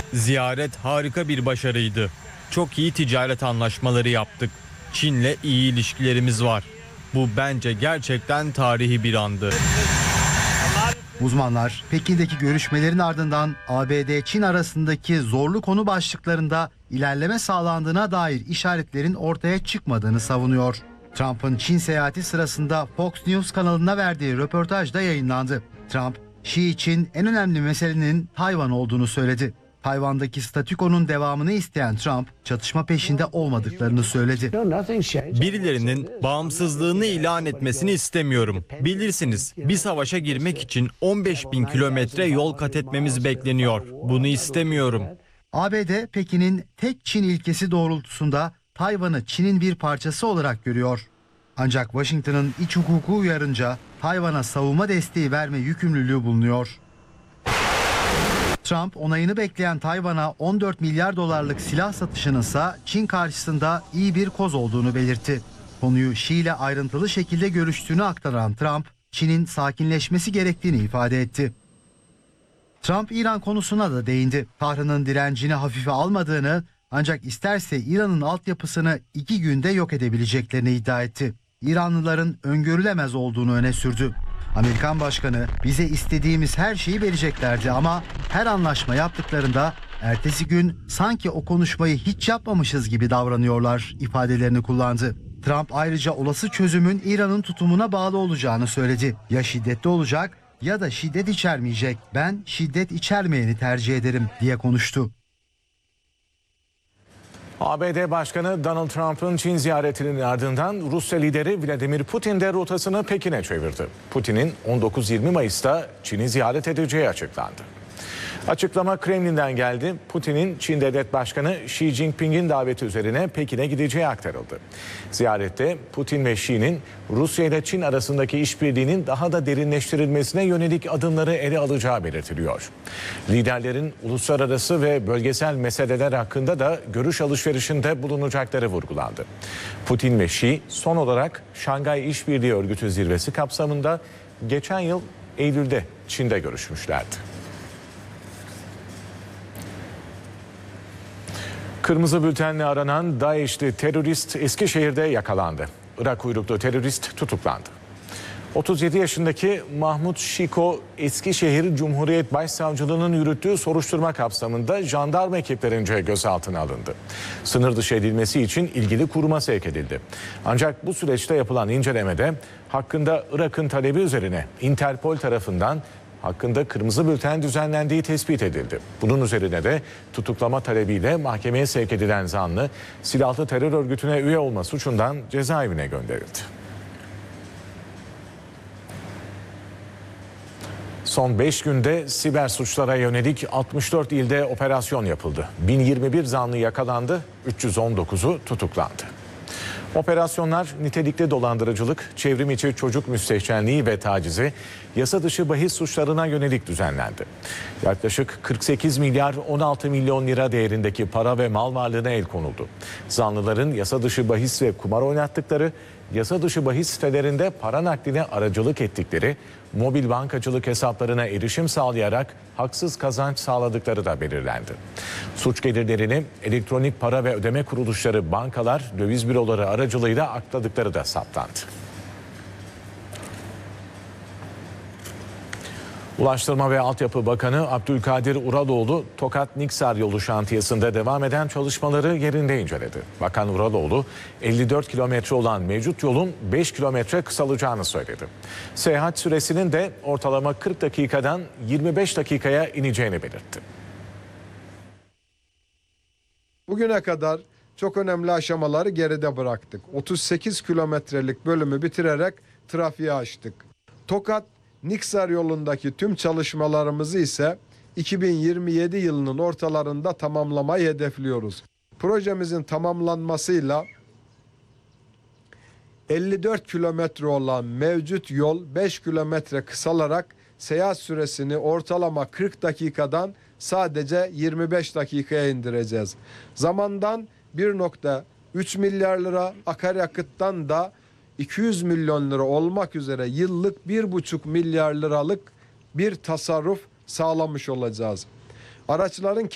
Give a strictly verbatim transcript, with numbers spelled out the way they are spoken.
Ziyaret harika bir başarıydı. Çok iyi ticaret anlaşmaları yaptık. Çin'le iyi ilişkilerimiz var. Bu bence gerçekten tarihi bir andı. Uzmanlar Pekin'deki görüşmelerin ardından A B D-Çin arasındaki zorlu konu başlıklarında ilerleme sağlandığına dair işaretlerin ortaya çıkmadığını savunuyor. Trump'ın Çin seyahati sırasında Fox News kanalına verdiği röportajda yayınlandı. Trump, Xi için en önemli meselenin Tayvan olduğunu söyledi. Tayvan'daki statükonun devamını isteyen Trump, çatışma peşinde olmadıklarını söyledi. Birilerinin bağımsızlığını ilan etmesini istemiyorum. Bilirsiniz, bir savaşa girmek için on beş bin kilometre yol kat etmemiz bekleniyor. Bunu istemiyorum. A B D, Pekin'in tek Çin ilkesi doğrultusunda Tayvan'ı Çin'in bir parçası olarak görüyor. Ancak Washington'ın iç hukuku uyarınca Tayvan'a savunma desteği verme yükümlülüğü bulunuyor. Trump onayını bekleyen Tayvan'a on dört milyar dolarlık silah satışının ise Çin karşısında iyi bir koz olduğunu belirtti. Konuyu Xi ile ayrıntılı şekilde görüştüğünü aktaran Trump, Çin'in sakinleşmesi gerektiğini ifade etti. Trump İran konusuna da değindi. Tahran'ın direncini hafife almadığını, ancak isterse İran'ın altyapısını iki günde yok edebileceklerini iddia etti. İranlıların öngörülemez olduğunu öne sürdü. Amerikan Başkanı, bize istediğimiz her şeyi vereceklerdi ama her anlaşma yaptıklarında ertesi gün sanki o konuşmayı hiç yapmamışız gibi davranıyorlar ifadelerini kullandı. Trump ayrıca olası çözümün İran'ın tutumuna bağlı olacağını söyledi. Ya şiddetli olacak ya da şiddet içermeyecek. Ben şiddet içermeyeni tercih ederim diye konuştu. A B D Başkanı Donald Trump'ın Çin ziyaretinin ardından Rusya lideri Vladimir Putin de rotasını Pekin'e çevirdi. Putin'in on dokuz yirmi Mayıs'ta Çin'i ziyaret edeceği açıklandı. Açıklama Kremlin'den geldi. Putin'in Çin Devlet Başkanı Xi Jinping'in daveti üzerine Pekin'e gideceği aktarıldı. Ziyarette Putin ve Xi'nin Rusya ile Çin arasındaki işbirliğinin daha da derinleştirilmesine yönelik adımları ele alacağı belirtiliyor. Liderlerin uluslararası ve bölgesel meseleler hakkında da görüş alışverişinde bulunacakları vurgulandı. Putin ve Xi son olarak Şangay İşbirliği Örgütü zirvesi kapsamında geçen yıl Eylül'de Çin'de görüşmüşlerdi. Kırmızı bültenle aranan DAEŞ'li terörist Eskişehir'de yakalandı. Irak uyruklu terörist tutuklandı. otuz yedi yaşındaki Mahmut Şiko, Eskişehir Cumhuriyet Başsavcılığı'nın yürüttüğü soruşturma kapsamında jandarma ekiplerince gözaltına alındı. Sınır dışı edilmesi için ilgili kuruma sevk edildi. Ancak bu süreçte yapılan incelemede hakkında Irak'ın talebi üzerine Interpol tarafından hakkında kırmızı bülten düzenlendiği tespit edildi. Bunun üzerine de tutuklama talebiyle mahkemeye sevk edilen zanlı silahlı terör örgütüne üye olma suçundan cezaevine gönderildi. Son beş günde siber suçlara yönelik altmış dört ilde operasyon yapıldı. bin yirmi bir zanlı yakalandı, üç yüz on dokuzu tutuklandı. Operasyonlar nitelikli dolandırıcılık, çevrim içi çocuk müstehcenliği ve tacizi, yasa dışı bahis suçlarına yönelik düzenlendi. Yaklaşık kırk sekiz milyar on altı milyon lira değerindeki para ve mal varlığına el konuldu. Zanlıların yasa dışı bahis ve kumar oynattıkları, yasa dışı bahis sitelerinde para nakline aracılık ettikleri, mobil bankacılık hesaplarına erişim sağlayarak haksız kazanç sağladıkları da belirlendi. Suç gelirlerini elektronik para ve ödeme kuruluşları, bankalar, döviz büroları aracılığıyla akladıkları da saptandı. Ulaştırma ve Altyapı Bakanı Abdülkadir Uraloğlu, Tokat-Niksar yolu şantiyesinde devam eden çalışmaları yerinde inceledi. Bakan Uraloğlu, elli dört kilometre olan mevcut yolun beş kilometre kısalacağını söyledi. Seyahat süresinin de ortalama kırk dakikadan yirmi beş dakikaya ineceğini belirtti. Bugüne kadar çok önemli aşamaları geride bıraktık. otuz sekiz kilometrelik bölümü bitirerek trafiğe açtık. Tokat Niksar yolundaki tüm çalışmalarımızı ise iki bin yirmi yedi yılının ortalarında tamamlamayı hedefliyoruz. Projemizin tamamlanmasıyla elli dört kilometre olan mevcut yol beş kilometre kısalarak seyahat süresini ortalama kırk dakikadan sadece yirmi beş dakikaya indireceğiz. Zamandan bir nokta üç milyar lira, akaryakıttan da iki yüz milyon lira olmak üzere yıllık bir buçuk milyar liralık bir tasarruf sağlamış olacağız. Araçların